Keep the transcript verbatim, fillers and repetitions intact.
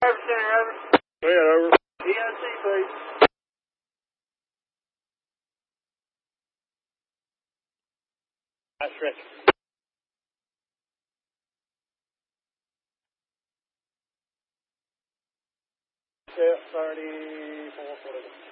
Over, Center, over. Go ahead, over. E O C, please. That's Rick. Yeah, thirty-four, forty.